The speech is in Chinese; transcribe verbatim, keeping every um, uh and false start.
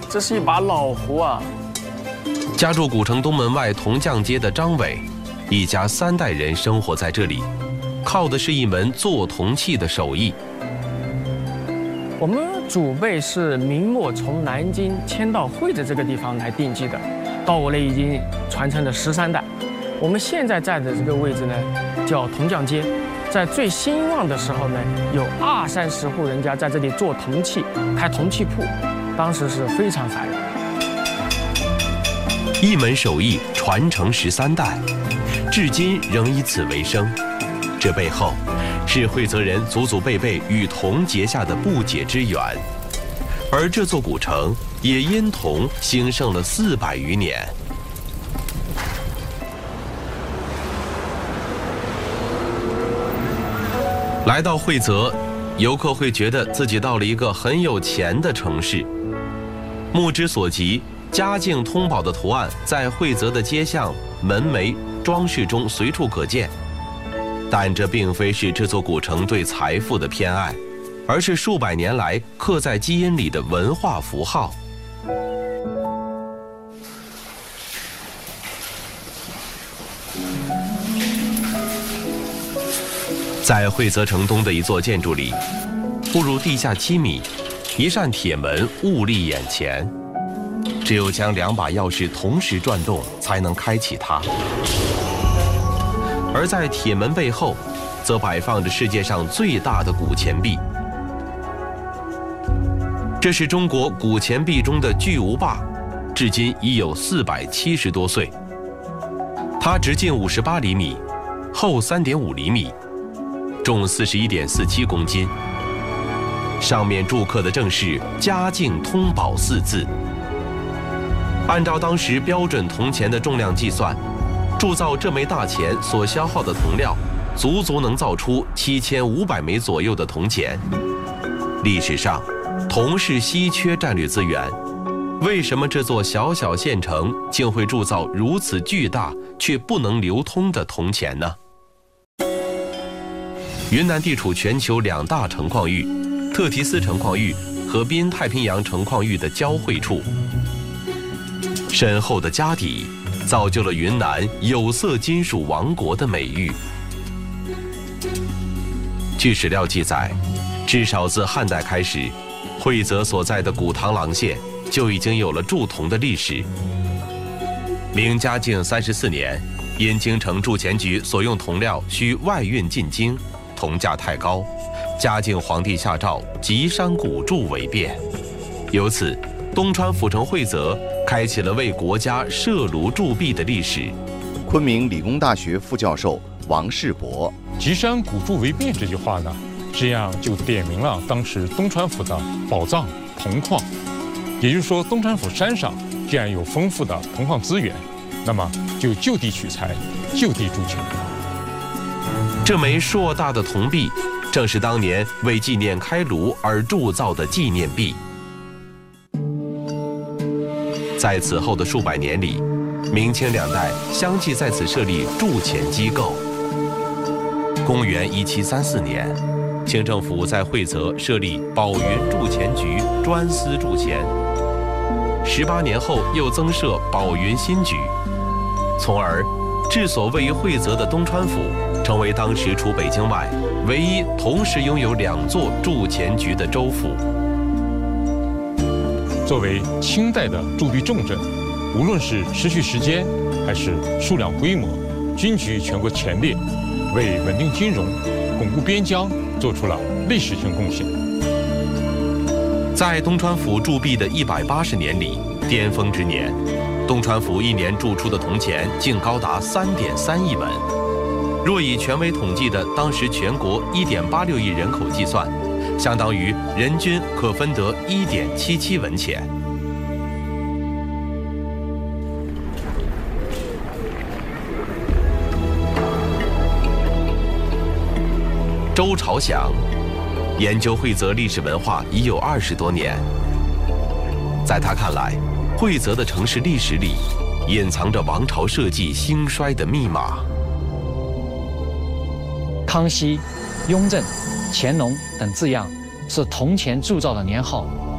这是一把老壶啊！ 家住古城东门外铜匠街的张伟，一家三代人生活在这里，靠的是一门做铜器的手艺。 我们祖辈是明末从南京迁到会泽这个地方来定居的，到我呢已经传承了十三代。我们现在在的这个位置呢，叫铜匠街。在最兴旺的时候呢，有二三十户人家在这里做铜器，开铜器铺，当时是非常繁荣。 一门手艺传承十三代，至今仍以此为生。这背后是会泽人祖祖辈辈与铜结下的不解之缘，而这座古城也因铜兴盛了四百余年。来到会泽，游客会觉得自己到了一个很有钱的城市。目之所及，嘉靖通宝的图案在会泽的街巷、门楣、装饰中随处可见。但这并非是这座古城对财富的偏爱，而是数百年来刻在基因里的文化符号。在会泽城东的一座建筑里，步入地下七米，一扇铁门兀立眼前，只有将两把钥匙同时转动才能开启它。而在铁门背后，则摆放着世界上最大的古钱币。这是中国古钱币中的巨无霸，至今已有四百七十多岁。它直径五十八厘米，厚三点五厘米。重四十一点四七公斤，上面铸刻的正是“嘉靖通宝”四字。按照当时标准铜钱的重量计算，铸造这枚大钱所消耗的铜料，足足能造出七千五百枚左右的铜钱。历史上，铜是稀缺战略资源，为什么这座小小县城竟会铸造如此巨大却不能流通的铜钱呢？云南地处全球两大成矿域，特提斯成矿域和滨太平洋成矿域的交汇处。深厚的家底造就了云南有色金属王国的美誉。据史料记载，至少自汉代开始，会泽所在的古螳螂县就已经有了铸铜的历史。明嘉靖三十四年，因京城铸钱局所用铜料需外运进京，铜价太高，嘉靖皇帝下诏急商古铸为便，由此东川府城会泽开启了为国家设炉铸币的历史。 昆明理工大学副教授王世博： 急商古铸为便这句话呢，这样就点明了当时东川府的宝藏铜矿，也就是说东川府山上既然有丰富的铜矿资源，那么就就地取材，就地铸钱。 这枚硕大的铜币，正是当年为纪念开炉而铸造的纪念币。在此后的数百年里，明清两代相继在此设立铸钱机构。公元一七三四年，清政府在会泽设立宝云铸钱局，专司铸钱。十八年后又增设宝云新局，从而治所位于会泽的东川府成为当时除北京外唯一同时拥有两座铸钱局的州府。 作为清代的铸币重镇，无论是持续时间还是数量规模，均居全国前列，为稳定金融、巩固边疆做出了历史性贡献。 在东川府铸币的一百八十年里，巅峰之年，东川府一年铸出的铜钱竟高达三点三亿文。若以权威统计的当时全国一点八六亿人口计算，相当于人均可分得一点七七文钱。周朝祥研究会泽历史文化已有二十多年，在他看来，会泽的城市历史里隐藏着王朝社稷兴衰的密码。 康熙、雍正、乾隆等字样是铜钱铸造的年号